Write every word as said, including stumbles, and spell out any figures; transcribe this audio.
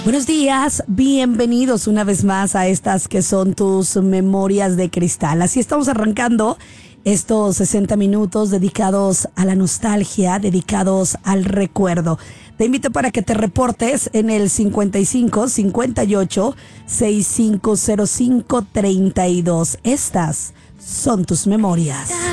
Buenos días, bienvenidos una vez más a estas que son tus memorias de cristal. Así estamos arrancando estos sesenta minutos dedicados a la nostalgia, dedicados al recuerdo. Te invito para que te reportes en el cincuenta y cinco, cincuenta y ocho, sesenta y cinco cero cinco, treinta y dos. Estas son tus memorias.